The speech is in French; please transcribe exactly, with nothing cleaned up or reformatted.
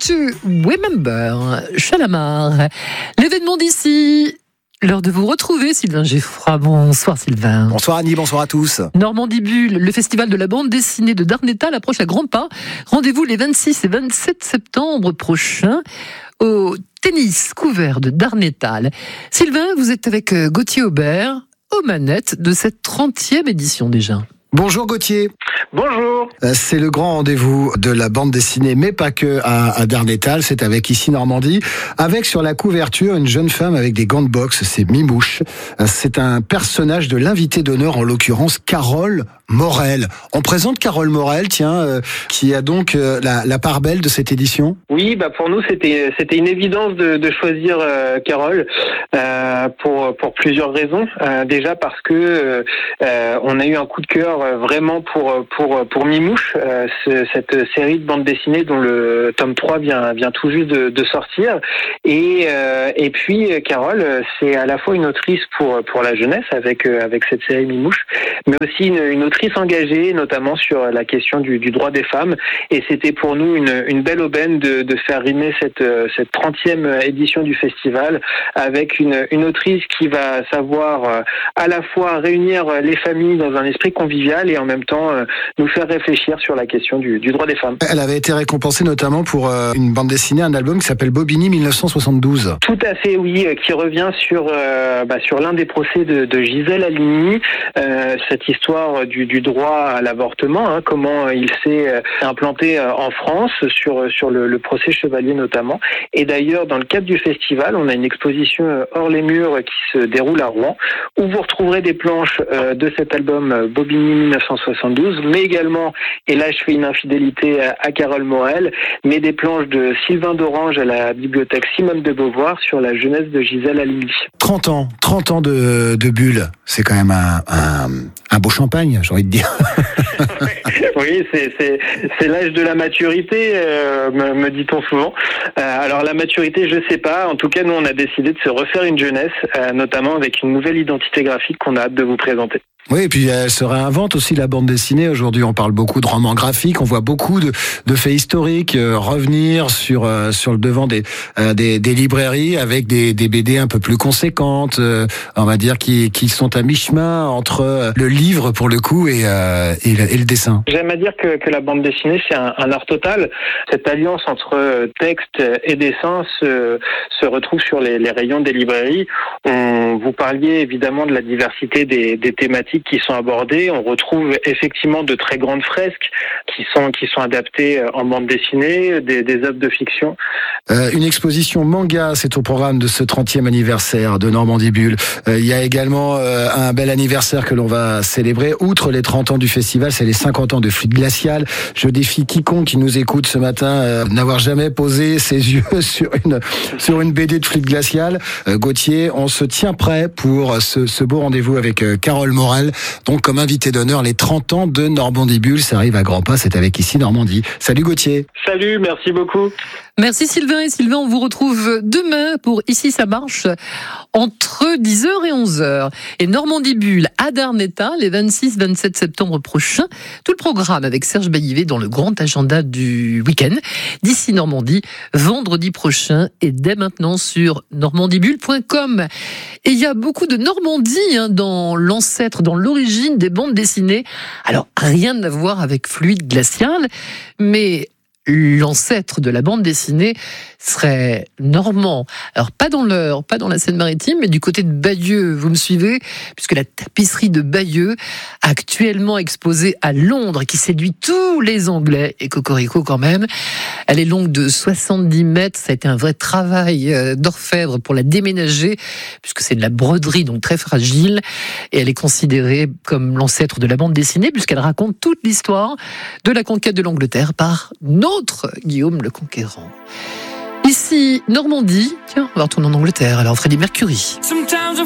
to Remember, Chalamar. L'événement d'ici, l'heure de vous retrouver, Sylvain Geffroy. Bonsoir Sylvain. Bonsoir Annie, bonsoir à tous. Normandie Bulle, le festival de la bande dessinée de Darnétal approche à grands pas. Rendez-vous les vingt-six et vingt-sept septembre prochains au tennis couvert de Darnétal. Sylvain, vous êtes avec Gauthier Aubert aux manettes de cette trentième édition déjà. Bonjour Gauthier. Bonjour. C'est le grand rendez-vous de la bande dessinée, mais pas que, à, à Darnétal. C'est avec Ici Normandie, avec sur la couverture une jeune femme avec des gants de boxe, c'est Mimouche. C'est un personnage de l'invité d'honneur, en l'occurrence Carole Morel. On présente Carole Morel, tiens, euh, qui a donc euh, la, la part belle de cette édition. Oui, bah pour nous c'était c'était une évidence de, de choisir euh, Carole euh, pour pour plusieurs raisons. Euh, déjà parce que euh, on a eu un coup de cœur euh, vraiment pour pour pour Mimouche, euh, ce, cette série de bande dessinée dont le tome trois vient vient tout juste de, de sortir. Et euh, et puis Carole, c'est à la fois une autrice pour pour la jeunesse avec euh, avec cette série Mimouche, mais aussi une, une autrice engagée, notamment sur la question du, du droit des femmes. Et c'était pour nous une, une belle aubaine de, de faire rimer cette, cette trentième édition du festival avec une, une autrice qui va savoir à la fois réunir les familles dans un esprit convivial et en même temps nous faire réfléchir sur la question du, du droit des femmes. Elle avait été récompensée notamment pour une bande dessinée, un album qui s'appelle Bobigny mille neuf cent soixante-douze. Tout à fait, oui, qui revient sur, euh, bah, sur l'un des procès de, de Gisèle Halimi, euh, cette histoire du, du droit à l'avortement, hein, comment il s'est implanté en France sur, sur le, le procès Chevalier notamment. Et d'ailleurs, dans le cadre du festival, on a une exposition hors les murs qui se déroule à Rouen, où vous retrouverez des planches de cet album Bobigny mille neuf cent soixante-douze, mais également, et là je fais une infidélité à Carole Morel, mais des planches de Sylvain d'Orange à la bibliothèque Simone de Beauvoir sur la jeunesse de Gisèle Halimi. trente ans, trente ans de, de Bulle, c'est quand même un, un, un beau champagne, j'ai envie de dire. Oui, c'est, c'est, c'est l'âge de la maturité, euh, me, me dit-on souvent. Euh, alors la maturité, je sais pas. En tout cas, nous, on a décidé de se refaire une jeunesse, euh, notamment avec une nouvelle identité graphique qu'on a hâte de vous présenter. Oui, et puis elle se réinvente aussi, la bande dessinée. Aujourd'hui, on parle beaucoup de romans graphiques, on voit beaucoup de, de faits historiques euh, revenir sur euh, sur le devant des, euh, des des librairies avec des, des B D un peu plus conséquentes, euh, on va dire qui qui sont à mi-chemin entre le livre pour le coup et euh, et, le, et le dessin. J'aime à dire que que la bande dessinée c'est un, un art total. Cette alliance entre texte et dessin se se retrouve sur les, les rayons des librairies. On, vous parliez évidemment de la diversité des, des thématiques qui sont abordées. On retrouve effectivement de très grandes fresques qui sont qui sont adaptées en bande dessinée, des, des œuvres de fiction. Euh, une exposition manga, c'est au programme de ce trentième anniversaire de Normandie Bulle. Euh, il y a également euh, un bel anniversaire que l'on va célébrer. Outre les trente ans du festival, c'est les cinquante ans de Fluide Glacial. Je défie quiconque qui nous écoute ce matin euh, n'avoir jamais posé ses yeux sur une sur une B D de Fluide Glacial. Euh, Gauthier, on se tient prêt pour ce, ce beau rendez-vous avec euh, Carole Morel. Donc comme invité d'honneur, les trente ans de Normandie Bulle, ça arrive à grands pas, c'est avec Ici Normandie. Salut Gauthier. Salut, merci beaucoup. Merci Sylvain. Et Sylvain, on vous retrouve demain pour Ici ça marche entre dix heures et onze heures. Et Normandie Bulle à Darnétal les vingt-six et vingt-sept septembre prochains. Tout le programme avec Serge Baillivet dans le grand agenda du week-end d'Ici Normandie vendredi prochain et dès maintenant sur normandie bulle point com. Et il y a beaucoup de Normandie hein, dans l'ancêtre, dans l'origine des bandes dessinées. Alors rien à voir avec Fluide Glacial, mais l'ancêtre de la bande dessinée serait normand. Alors pas dans l'Eure, pas dans la Seine-Maritime, mais du côté de Bayeux. Vous me suivez ? Puisque la tapisserie de Bayeux, actuellement exposée à Londres, qui séduit tous les Anglais, et cocorico quand même, elle est longue de soixante-dix mètres. Ça a été un vrai travail d'orfèvre pour la déménager, puisque c'est de la broderie, donc très fragile. Et elle est considérée comme l'ancêtre de la bande dessinée, puisqu'elle raconte toute l'histoire de la conquête de l'Angleterre par notre Guillaume le Conquérant. Ici, Normandie. Tiens, on va retourner en Angleterre. Alors, Freddie Mercury.